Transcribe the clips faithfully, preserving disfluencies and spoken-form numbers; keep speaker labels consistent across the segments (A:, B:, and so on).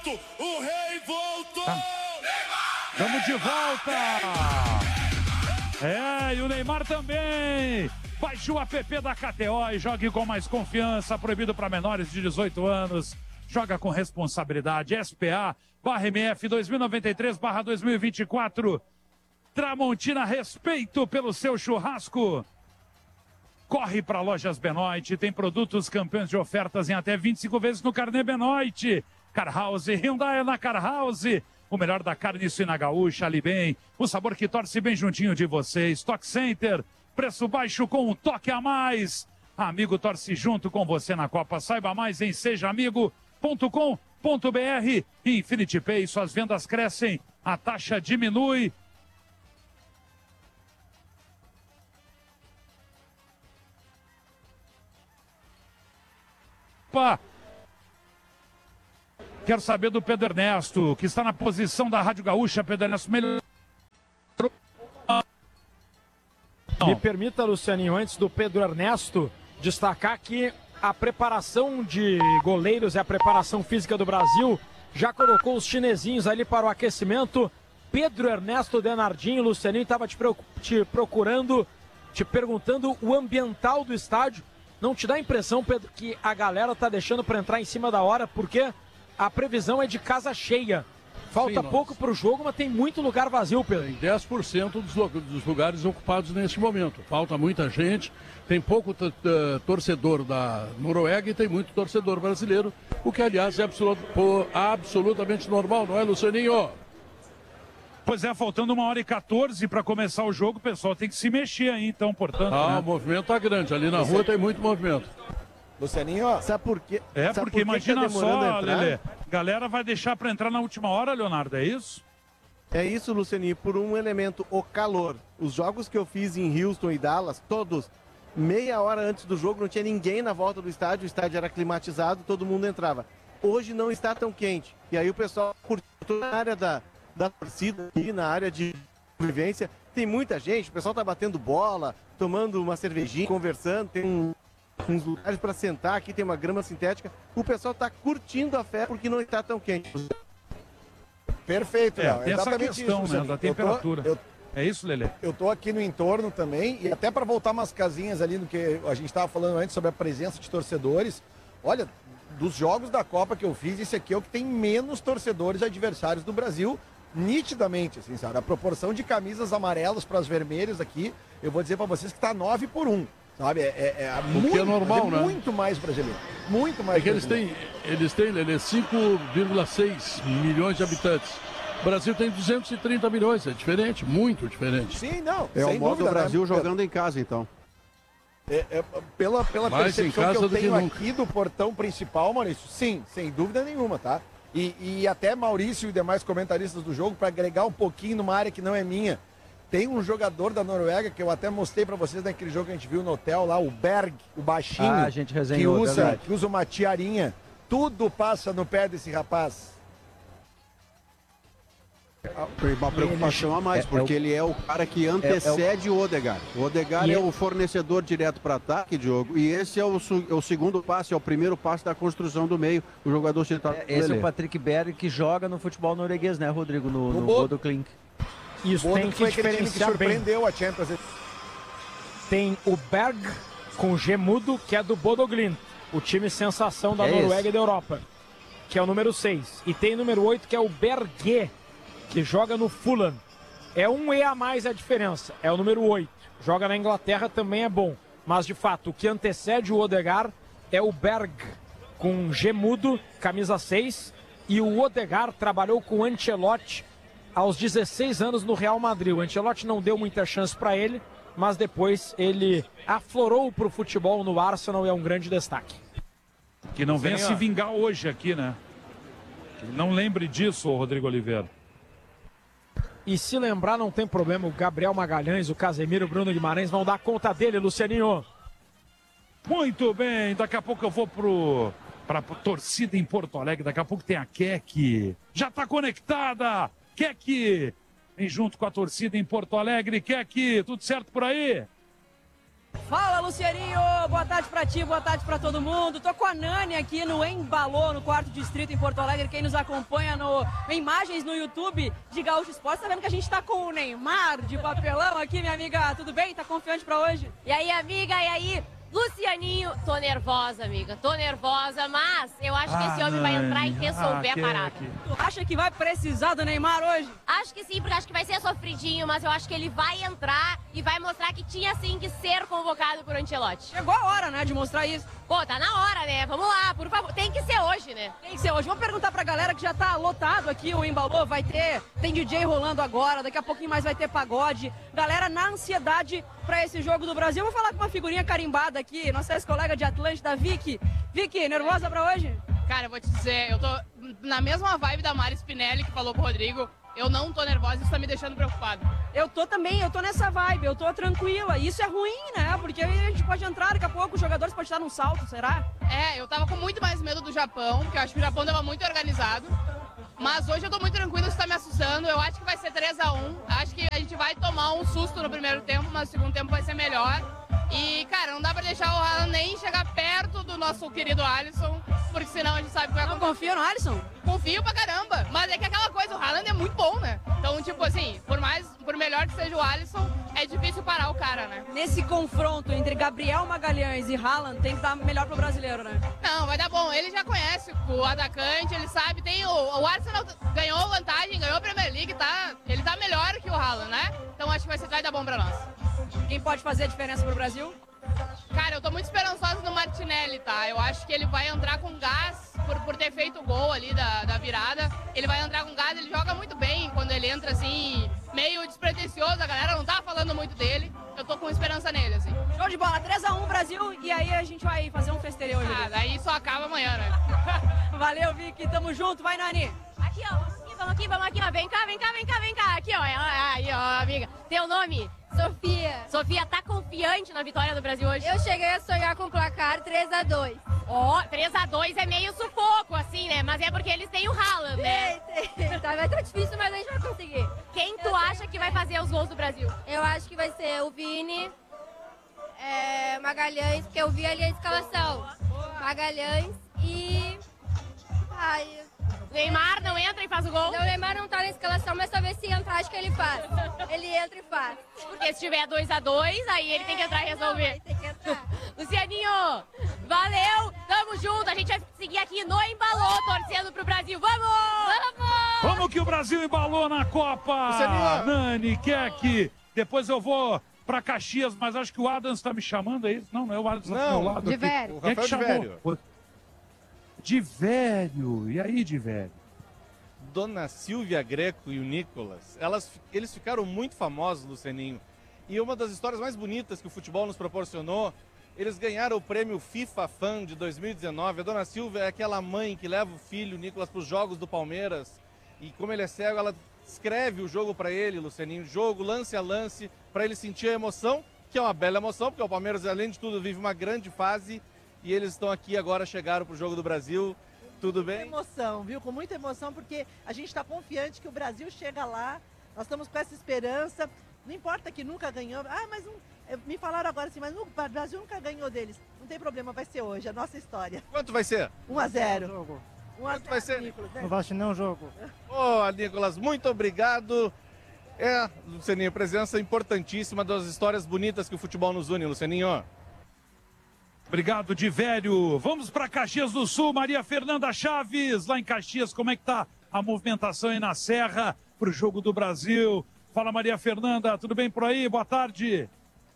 A: volto, o rei voltou!
B: Tá. Estamos de volta! É, e o Neymar também! Baixe o app da K T O e jogue com mais confiança, proibido para menores de dezoito anos. Joga com responsabilidade. S P A barra M F dois mil e noventa e três barra dois mil e vinte e quatro. Tramontina, respeito pelo seu churrasco. Corre para Lojas Benoit, tem produtos campeões de ofertas em até vinte e cinco vezes no carnê Benoit. Car House, Hyundai é na Car House. O melhor da carne suína gaúcha, ali bem. O sabor que torce bem juntinho de você. Stock Center, preço baixo com um toque a mais. Amigo torce junto com você na Copa. Saiba mais em seja amigo ponto com ponto b r. Infinity Pay, suas vendas crescem, a taxa diminui. Opa! Quero saber do Pedro Ernesto, que está na posição da Rádio Gaúcha. Pedro Ernesto, melhor.
C: Me permita, Lucianinho, antes do Pedro Ernesto, destacar que a preparação de goleiros e a preparação física do Brasil já colocou os chinesinhos ali para o aquecimento. Pedro Ernesto Denardinho, Lucianinho, estava te, te procurando, te perguntando o ambiental do estádio. Não te dá a impressão, Pedro, que a galera tá deixando para entrar em cima da hora, porque a previsão é de casa cheia. Falta Sim, pouco para o jogo, mas tem muito lugar vazio, Pedro.
D: Tem dez por cento dos, dos lugares ocupados neste momento. Falta muita gente, tem pouco torcedor da Noruega e tem muito torcedor brasileiro, o que, aliás, é absolut absolutamente normal, não é, Lucianinho?
B: Pois é, faltando uma hora e quatorze para começar o jogo, o pessoal tem que se mexer aí, então, portanto.
D: Ah,
B: né?
D: O movimento tá grande, ali na rua tem muito movimento.
E: Lucianinho, ó, sabe por quê?
B: É,
E: sabe
B: porque
E: por que
B: imagina
E: tá
B: só, Lelê, galera vai deixar para entrar na última hora, Leonardo, é isso?
E: É isso, Lucianinho, por um elemento, o calor. Os jogos que eu fiz em Houston e Dallas, todos, meia hora antes do jogo, não tinha ninguém na volta do estádio, o estádio era climatizado, todo mundo entrava. Hoje não está tão quente, e aí o pessoal curtiu na área da, da torcida, aqui na área de convivência, tem muita gente, o pessoal tá batendo bola, tomando uma cervejinha, conversando, tem um uns lugares para sentar, aqui tem uma grama sintética, o pessoal está curtindo a festa porque não está tão quente.
F: Perfeito,
B: é,
F: Léo.
B: Tem essa questão,
F: isso,
B: né, da temperatura.
F: Eu tô, eu,
B: é isso, Lelê?
F: Eu tô aqui no entorno também, e até para voltar umas casinhas ali no que a gente estava falando antes sobre a presença de torcedores. Olha, dos jogos da Copa que eu fiz, esse aqui é o que tem menos torcedores adversários do Brasil, nitidamente, assim, sabe? A proporção de camisas amarelas para as vermelhas aqui, eu vou dizer para vocês que está nove por um. Sabe, é, é, é, muito,
D: é normal,
F: é
D: né?
F: Muito mais brasileiro. Muito mais
D: É que eles
F: brasileiro.
D: têm, eles têm, Lelê, cinco vírgula seis milhões de habitantes. O Brasil tem duzentos e trinta milhões, é diferente, muito diferente.
F: Sim, não.
G: É o modo do Brasil
F: né?
G: jogando em casa, então.
F: É, é, pela pela
D: Mais
F: percepção que eu tenho
D: que
F: aqui do portão principal, Maurício, sim, sem dúvida nenhuma, tá? E, e até Maurício e demais comentaristas do jogo, para agregar um pouquinho numa área que não é minha. Tem um jogador da Noruega que eu até mostrei para vocês naquele jogo que a gente viu no hotel lá, o Berg, o baixinho,
C: ah, a gente
F: que,
C: resenhou,
F: usa, que usa uma tiarinha. Tudo passa no pé desse rapaz.
G: Uma preocupação a mais,
C: é,
G: porque
C: é o...
G: ele é o cara que antecede é, é o... o Odegaard. O Odegaard
C: e
G: é
C: ele...
G: o fornecedor direto para ataque, Diogo, e esse é o, su... é o segundo passo, é o primeiro passo da construção do meio, o jogador central.
H: É, esse é o Patrick Berg que joga no futebol norueguês, né, Rodrigo? No, no, no
F: Bodo
H: Klink.
C: Isso, tem que
F: foi aquele time que
C: diferenciar bem.
F: surpreendeu a Champions.
C: Tem o Berg com G mudo, que é do Bodo Glimt, o time sensação da
H: é
C: Noruega
H: esse.
C: e da Europa, que é o número seis. E tem o número oito, que é o Berge, que joga no Fulham. É um E a mais a diferença, é o número oito. Joga na Inglaterra, também é bom. Mas, de fato, o que antecede o Odegaard é o Berg, com G mudo, camisa seis. E o Odegaard trabalhou com o Ancelotti aos dezesseis anos no Real Madrid. O Ancelotti não deu muita chance para ele, mas depois ele aflorou para o futebol no Arsenal e é um grande destaque.
B: Que não venha se vingar hoje aqui, né? Não lembre disso, Rodrigo Oliveira.
C: E se lembrar, não tem problema, o Gabriel Magalhães, o Casemiro, o Bruno Guimarães vão dar conta dele, Lucianinho.
B: Muito bem, daqui a pouco eu vou pro para a torcida em Porto Alegre, daqui a pouco tem a Keck, já está conectada, Keck, vem junto com a torcida em Porto Alegre, Keck, tudo certo por aí?
I: Fala, Lucianinho! Boa tarde pra ti, boa tarde pra todo mundo. Tô com a Nani aqui no Embalô, no quarto distrito em Porto Alegre. Quem nos acompanha no, em imagens no YouTube de Gaúcho Esporte, tá vendo que a gente tá com o Neymar de papelão aqui, minha amiga. Tudo bem? Tá confiante pra hoje?
J: E aí, amiga, e aí? Lucianinho, tô nervosa, amiga, tô nervosa, mas eu acho que
B: Ah,
J: esse homem vai entrar e
B: Nani.
J: resolver
B: Ah,
J: a
B: que-
J: parada.
B: que-
I: Tu acha que vai precisar do Neymar hoje?
J: Acho que sim, porque acho que vai ser sofridinho, mas eu acho que ele vai entrar e vai mostrar que tinha sim que ser convocado por Ancelotti.
I: Chegou a hora, né, de mostrar isso.
J: Pô, tá na hora, né? Vamos lá, por favor. Tem que ser hoje, né?
I: Tem que ser hoje. Vamos perguntar pra galera que já tá lotado aqui o Embalô. Vai ter, tem D J rolando agora, daqui a pouquinho mais vai ter pagode. Galera na ansiedade pra esse jogo do Brasil. Vou falar com uma figurinha carimbada aqui, nossa ex-colega de Atlântida, Vicky. Vicky, nervosa pra hoje?
K: Cara, eu vou te dizer, eu tô na mesma vibe da Mari Spinelli que falou com o Rodrigo. Eu não tô nervosa, isso tá me deixando preocupado.
I: Eu tô também, eu tô nessa vibe, eu tô tranquila. Isso é ruim, né? Porque a gente pode entrar daqui a pouco, os jogadores podem estar num salto, será?
K: É, eu tava com muito mais medo do Japão, porque eu acho que o Japão tava muito organizado. Mas hoje eu tô muito tranquila, isso tá me assustando. Eu acho que vai ser três a um. Acho que a gente vai tomar um susto no primeiro tempo, mas no segundo tempo vai ser melhor. E, cara, não dá pra deixar o Haaland nem chegar perto do nosso querido Alisson, porque senão a gente sabe que vai acontecer.
I: Não confia no Alisson?
K: Confio pra caramba, mas é que aquela coisa, o Haaland é muito bom, né? Então, tipo assim, por mais, por melhor que seja o Alisson, é difícil parar o cara, né?
I: Nesse confronto entre Gabriel Magalhães e Haaland, tem que dar melhor pro brasileiro, né?
K: Não, vai dar bom. Ele já conhece o atacante, ele sabe, tem o, o Arsenal ganhou vantagem, ganhou a Premier League, tá? Ele tá melhor que o Haaland, né? Então acho que vai, ser, vai dar bom pra nós.
I: Quem pode fazer a diferença pro Brasil?
K: Cara, eu tô muito esperançosa no Martinelli, tá? Eu acho que ele vai entrar com gás, por, por ter feito o gol ali da, da virada. Ele vai entrar com gás, ele joga muito bem quando ele entra assim, meio despretensioso, a galera não tá falando muito dele. Eu tô com esperança nele, assim.
I: Show de bola, três a um Brasil, e aí a gente vai fazer um festeirão hoje.
K: Ah, daí só acaba amanhã, né?
I: Valeu, Vicky, tamo junto, vai, Nani.
J: Aqui, ó, vamos aqui, vamos aqui, vamos aqui, ó. Vem cá, vem cá, vem cá, vem cá. Aqui, ó, aí, ó, amiga. Teu nome?
L: Sofia.
J: Sofia, tá confiante na vitória do Brasil hoje?
L: Eu cheguei a sonhar com o placar três a dois.
J: Ó, oh, três a dois é meio sufoco, assim, né? Mas é porque eles têm o Haaland, né?
L: Tá, vai estar difícil, mas a gente vai conseguir.
J: Quem tu acha que vai fazer os gols do Brasil?
L: Eu acho que vai ser o Vini, é, Magalhães, porque eu vi ali a escalação. Magalhães e... Ai...
J: Neymar não entra e faz o gol?
L: Não, o Neymar não tá na escalação, mas talvez se entrar, acho que ele faz. Ele entra e faz.
J: Porque se tiver dois a dois, aí ele é, tem que entrar e resolver.
L: Não, tem que entrar.
J: Lucianinho, valeu, tamo junto. A gente vai seguir aqui no Embalô, torcendo pro Brasil. Vamos! Vamos!
B: Vamos que o Brasil embalou na Copa!
F: Lucianinho.
B: Nani, Keck, depois eu vou pra Caxias, mas acho que o Adams tá me chamando, é isso? Não, não é o Adams tá do meu lado
M: de
B: aqui.
M: velho.
B: Quem é que
M: O Rafael de
B: chamou?
M: velho.
B: De velho. E aí, de velho?
N: Dona Silvia Greco e o Nicolas, elas, eles ficaram muito famosos, Lucianinho. E uma das histórias mais bonitas que o futebol nos proporcionou, eles ganharam o prêmio FIFA Fan de dois mil e dezenove. A Dona Silvia é aquela mãe que leva o filho, o Nicolas, para os jogos do Palmeiras. E como ele é cego, ela escreve o jogo para ele, Lucianinho. Jogo, lance a lance, para ele sentir a emoção, que é uma bela emoção, porque o Palmeiras, além de tudo, vive uma grande fase. E eles estão aqui agora, chegaram para o Jogo do Brasil. Tudo bem?
O: Com emoção, viu? Com muita emoção, porque a gente está confiante que o Brasil chega lá. Nós estamos com essa esperança. Não importa que nunca ganhou. Ah, mas um, me falaram agora assim, mas o Brasil nunca ganhou deles. Não tem problema, vai ser hoje, a nossa história.
N: Quanto vai ser?
O: um a zero. um a zero,
N: Quanto vai ser?
O: Nicolas, né?
M: Não vai ser nenhum jogo.
N: Ô, oh, Nicolas, muito obrigado. É, Lucianinho, presença importantíssima das histórias bonitas que o futebol nos une, Lucianinho.
B: Obrigado, de velho. Vamos para Caxias do Sul, Maria Fernanda Chaves, lá em Caxias, como é que tá a movimentação aí na Serra para o Jogo do Brasil? Fala, Maria Fernanda, tudo bem por aí? Boa tarde.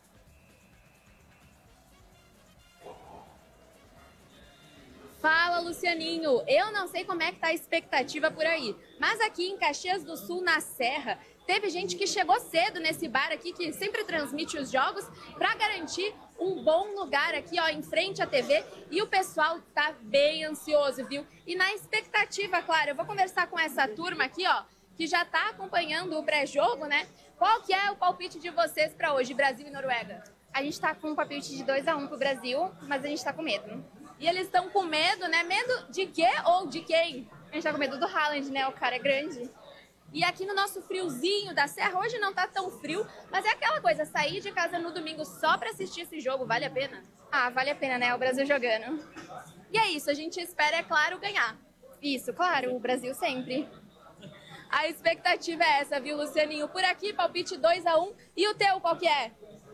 P: Fala, Lucianinho. Eu não sei como é que tá a expectativa por aí, mas aqui em Caxias do Sul, na Serra, teve gente que chegou cedo nesse bar aqui, que sempre transmite os jogos, para garantir um bom lugar aqui, ó, em frente à T V, e o pessoal tá bem ansioso, viu? E na expectativa, claro, eu vou conversar com essa turma aqui, ó, que já tá acompanhando o pré-jogo, né? Qual que é o palpite de vocês para hoje, Brasil e Noruega?
L: A gente tá com um palpite de dois a um pro Brasil, mas a gente tá com medo.
P: E eles estão com medo, né? Medo de quê ou de quem?
L: A gente tá com medo do Haaland, né? O cara é grande.
P: E aqui no nosso friozinho da Serra, hoje não tá tão frio, mas é aquela coisa, sair de casa no domingo só pra assistir esse jogo, vale a pena?
M: Ah, vale a pena, né? O Brasil jogando.
P: E é isso, a gente espera, é claro, ganhar.
M: Isso, claro, o Brasil sempre.
P: A expectativa é essa, viu, Lucianinho? Por aqui, palpite dois a um. E o teu, qual que é?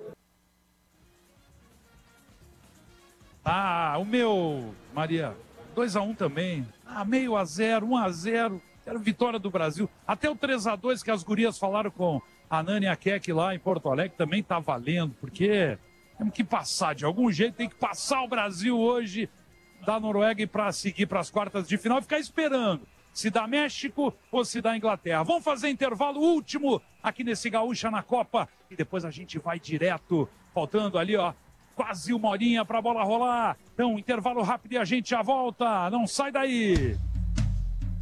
B: Ah, o meu, Maria, dois a um também. Ah, meio a zero, um a zero. Quero vitória do Brasil. Até o três a dois que as gurias falaram com a Nani e a Kek lá em Porto Alegre também tá valendo, porque temos que passar de algum jeito, tem que passar o Brasil hoje da Noruega para seguir para as quartas de final e ficar esperando se dá México ou se dá Inglaterra. Vamos fazer intervalo último aqui nesse Gaúcha na Copa e depois a gente vai direto, faltando ali, ó, quase uma horinha para a bola rolar. Então, intervalo rápido e a gente já volta. Não sai daí.